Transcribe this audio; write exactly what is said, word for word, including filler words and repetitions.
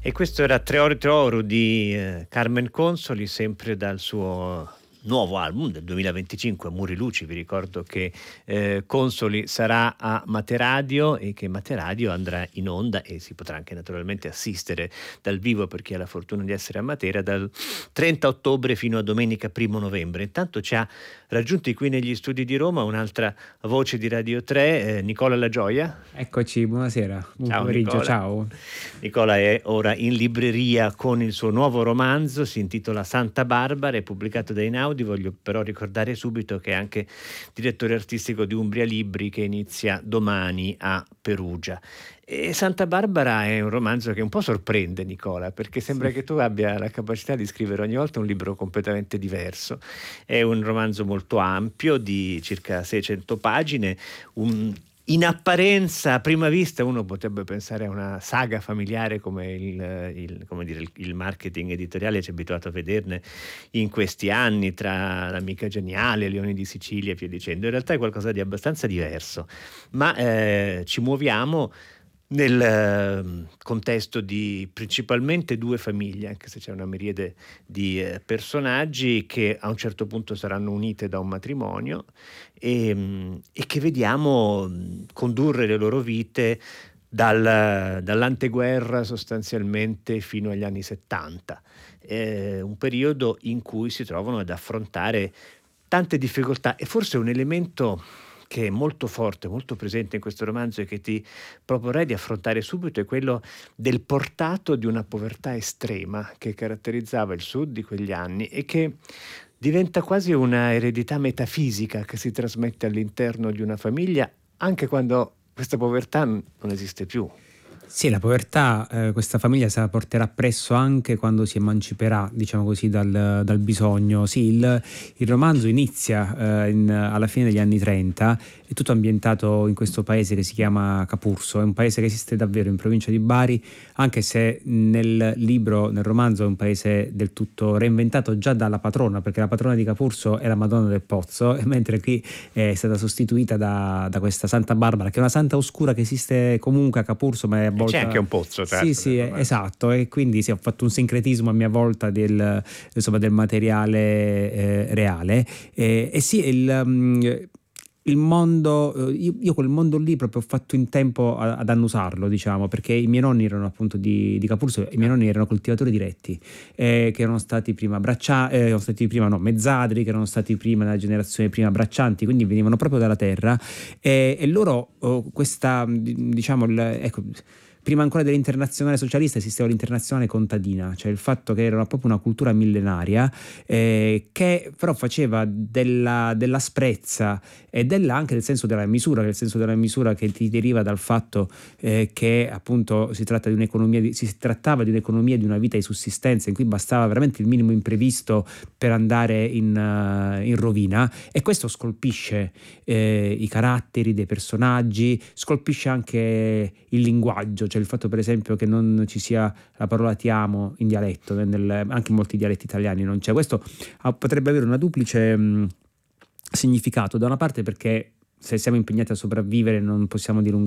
E questo era Tre ore tre oro di eh, Carmen Consoli, sempre dal suo nuovo album del duemilaventicinque, Muri Luci. Vi ricordo che eh, Consoli sarà a Materadio e che Materadio andrà in onda e si potrà anche naturalmente assistere dal vivo, per chi ha la fortuna di essere a Matera, dal trenta ottobre fino a domenica primo novembre. Intanto ci ha raggiunti qui negli studi di Roma un'altra voce di Radio tre, eh, Nicola La Gioia. Eccoci, buonasera, buon Ciao pomeriggio, Nicola. ciao. Nicola è ora in libreria con il suo nuovo romanzo, si intitola Santa Barbara, è pubblicato da Einaudi. Voglio però ricordare subito che è anche direttore artistico di Umbria Libri, che inizia domani a Perugia. E Santa Barbara è un romanzo che un po' sorprende Nicola, perché sembra Sì. che tu abbia la capacità di scrivere ogni volta un libro completamente diverso. È un romanzo molto ampio, di circa seicento pagine, un in apparenza, a prima vista, uno potrebbe pensare a una saga familiare come il, il, come dire, il, il marketing editoriale ci è abituato a vederne in questi anni, tra L'Amica Geniale, Leoni di Sicilia e via dicendo. In realtà è qualcosa di abbastanza diverso, ma eh, ci muoviamo nel eh, contesto di principalmente due famiglie, anche se c'è una miriade di eh, personaggi che a un certo punto saranno unite da un matrimonio e, mh, e che vediamo mh, condurre le loro vite dal, dall'anteguerra sostanzialmente fino agli anni settanta, eh, un periodo in cui si trovano ad affrontare tante difficoltà. E forse un elemento che è molto forte, molto presente in questo romanzo e che ti proporrei di affrontare subito è quello del portato di una povertà estrema che caratterizzava il Sud di quegli anni e che diventa quasi una eredità metafisica che si trasmette all'interno di una famiglia anche quando questa povertà non esiste più. Sì, la povertà eh, questa famiglia se la porterà presso anche quando si emanciperà, diciamo così, dal, dal bisogno. Sì, il, il romanzo inizia eh, in, alla fine degli anni trenta, è tutto ambientato in questo paese che si chiama Capurso, è un paese che esiste davvero in provincia di Bari, anche se nel libro, nel romanzo, è un paese del tutto reinventato già dalla patrona, perché la patrona di Capurso è la Madonna del Pozzo, mentre qui è stata sostituita da, da questa Santa Barbara, che è una santa oscura che esiste comunque a Capurso, ma è a C'è anche un pozzo, tra sì, sì, romanzo. esatto, e quindi sì, ho fatto un sincretismo a mia volta del, insomma, del materiale eh, reale. E, e sì, il, um, il mondo, io, io quel mondo lì proprio ho fatto in tempo a, ad annusarlo, diciamo, perché i miei nonni erano appunto di, di Capurso, i miei nonni erano coltivatori diretti, eh, che erano stati prima braccia, eh, erano stati prima no, mezzadri, che erano stati prima nella generazione prima braccianti, quindi venivano proprio dalla terra, e, e loro oh, questa, diciamo, il, ecco, prima ancora dell'internazionale socialista esisteva l'internazionale contadina, cioè il fatto che era proprio una cultura millenaria eh, che però faceva della, dell'asprezza e della, anche del senso della misura, del senso della misura che ti deriva dal fatto eh, che appunto si tratta di un'economia di, si trattava di un'economia di una vita di sussistenza in cui bastava veramente il minimo imprevisto per andare in, uh, in rovina, e questo scolpisce eh, i caratteri dei personaggi, scolpisce anche il linguaggio, cioè il fatto per esempio che non ci sia la parola ti amo in dialetto, nel, anche in molti dialetti italiani non c'è. Questo potrebbe avere una duplice mh, significato, da una parte perché se siamo impegnati a sopravvivere non possiamo dilungare